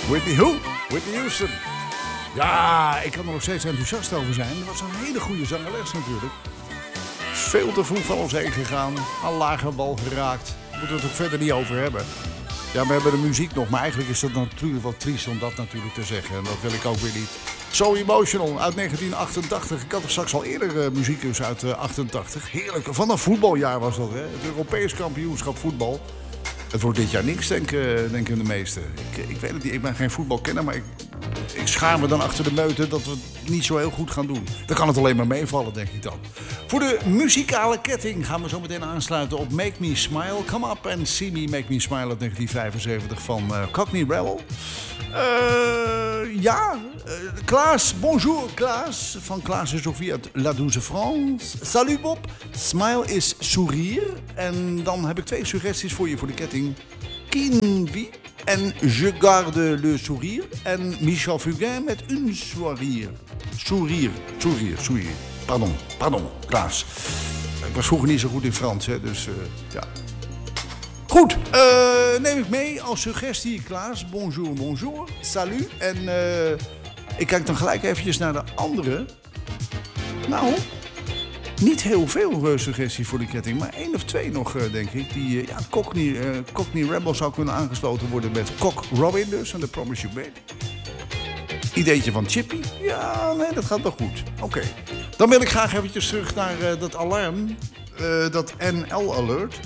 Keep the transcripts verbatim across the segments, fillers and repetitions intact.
Whitney who? Whitney Houston. Ja, ik kan er nog steeds enthousiast over zijn. Dat was een hele goede zangeres natuurlijk. Veel te vroeg van ons heen gegaan. Aan lage bal geraakt. We moeten het ook verder niet over hebben. Ja, we hebben de muziek nog. Maar eigenlijk is dat natuurlijk wel triest om dat natuurlijk te zeggen. En dat wil ik ook weer niet. So Emotional uit negentien achtentachtig. Ik had er straks al eerder uh, muziek dus uit uh, achtentachtig. Heerlijk. Van een voetbaljaar was dat, hè. Het Europees kampioenschap voetbal. Het wordt dit jaar niks, denken, denken de meesten. Ik, ik weet het niet, ik ben geen voetbalkenner, maar ik, ik schaar me dan achter de meute dat we het niet zo heel goed gaan doen. Dan kan het alleen maar meevallen, denk ik dan. Voor de muzikale ketting gaan we zo meteen aansluiten op Make Me Smile. Come Up and See Me, Make Me Smile uit negentien vijfenzeventig van uh, Cockney Rebel. Uh, ja, uh, Klaas, bonjour Klaas, van Klaas en Sophie uit La Douce France. Salut Bob, smile is sourire. En dan heb ik twee suggesties voor je voor de ketting. Kinvi en Je garde le sourire. En Michel Fugain met Un sourire. Sourire, sourire, sourire. Pardon, pardon, Klaas. Ik was vroeger niet zo goed in Frans, hè, dus uh, ja. Goed, uh, neem ik mee als suggestie, Klaas. Bonjour, bonjour, salut. En uh, ik kijk dan gelijk eventjes naar de andere. Nou, niet heel veel uh, suggesties voor de ketting, maar één of twee nog, uh, denk ik. Die, uh, ja, Cockney, uh, Cockney Rebel zou kunnen aangesloten worden met Cock Robin dus. En The Promise You Made. Ideetje van Chippy? Ja, nee, dat gaat wel goed. Oké. Okay. Dan wil ik graag eventjes terug naar uh, dat alarm. Uh, dat N L-alert.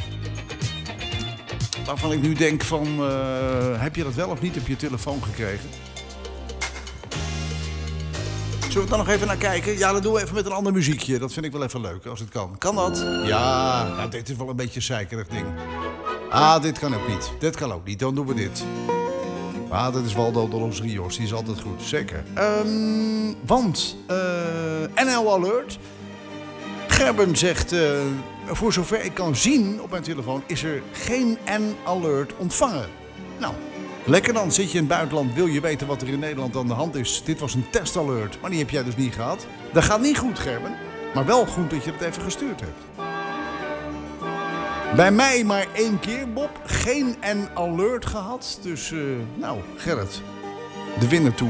Waarvan ik nu denk van, uh, heb je dat wel of niet op je telefoon gekregen? Zullen we dan nog even naar kijken? Ja, dan doen we even met een ander muziekje. Dat vind ik wel even leuk, als het kan. Kan dat? Ja, nou, dit is wel een beetje een zeikerig ding. Ah, dit kan ook niet. Dit kan ook niet. Dan doen we dit. Ah, dat is Waldo de los Rios. Die is altijd goed. Zeker. Um, want, uh, N L Alert. Gerben zegt, uh, voor zover ik kan zien op mijn telefoon is er geen N-alert ontvangen. Nou, lekker dan. Zit je in het buitenland, wil je weten wat er in Nederland aan de hand is. Dit was een testalert, maar die heb jij dus niet gehad. Dat gaat niet goed, Gerben. Maar wel goed dat je het even gestuurd hebt. Bij mij maar één keer, Bob. Geen N-alert gehad. Dus, uh, nou, Gerrit. De winnaar toe.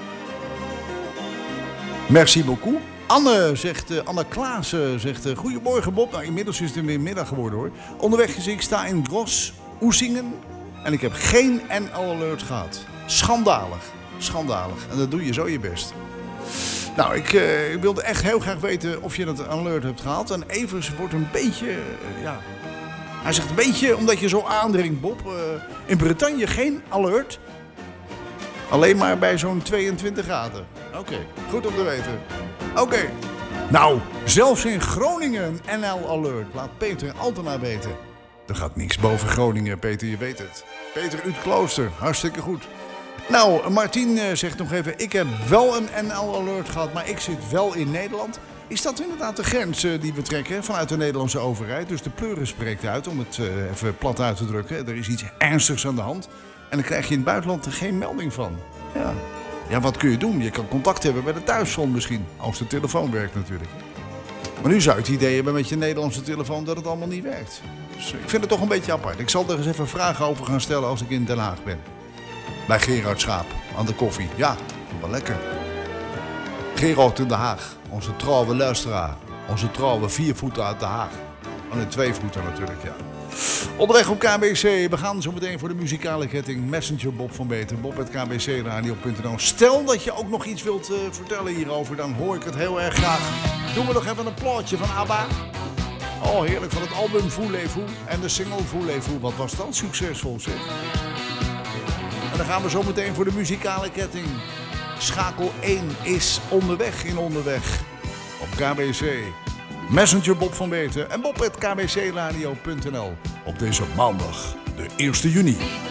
Merci beaucoup. Anne zegt, uh, Anne Klaassen zegt, uh, goedemorgen Bob. Nou, inmiddels is het weer middag geworden hoor. Onderweg is ik sta in Gros, Oesingen. En ik heb geen N-alert gehad. Schandalig. Schandalig. En dat doe je zo je best. Nou, ik, uh, ik wilde echt heel graag weten of je dat alert hebt gehad. En Evers wordt een beetje, uh, ja... Hij zegt een beetje, omdat je zo aandringt Bob. Uh, in Bretagne geen alert. Alleen maar bij zo'n tweeëntwintig graden. Oké, okay, goed om te weten. Oké. Okay. Nou, zelfs in Groningen een N L-alert. Laat Peter Altena weten. Er gaat niks boven Groningen, Peter, je weet het. Peter uit Klooster, hartstikke goed. Nou, Martien uh, zegt nog even... Ik heb wel een N L-alert gehad, maar ik zit wel in Nederland. Is dat inderdaad de grens uh, die we trekken vanuit de Nederlandse overheid? Dus de pleuris spreekt uit, om het uh, even plat uit te drukken. Er is iets ernstigs aan de hand. En dan krijg je in het buitenland er geen melding van. Ja. Ja, wat kun je doen? Je kan contact hebben bij de thuiszon misschien. Als de telefoon werkt natuurlijk. Maar nu zou je het idee hebben met je Nederlandse telefoon dat het allemaal niet werkt. Dus ik vind het toch een beetje apart. Ik zal er eens even vragen over gaan stellen als ik in Den Haag ben. Bij Gerard Schaap, aan de koffie. Ja, wel lekker. Gerard in Den Haag, onze trouwe luisteraar. Onze trouwe viervoeter uit Den Haag. Oh nee, tweevoeter natuurlijk, ja. Onderweg op K B C. We gaan zo meteen voor de muzikale ketting. Messenger Bob van Beter. Bob at k b c radio punt n l. Stel dat je ook nog iets wilt uh, vertellen hierover. Dan hoor ik het heel erg graag. Doen we nog even een plaatje van ABBA. Oh, heerlijk. Van het album Voulez-vous. En de single Voulez-vous. Wat was dat succesvol, zeg. En dan gaan we zo meteen voor de muzikale ketting. Schakel één is onderweg in Onderweg. Op K B C. Messenger Bob van Beter en Bob at k b c radio punt n l op deze maandag, de eerste juni.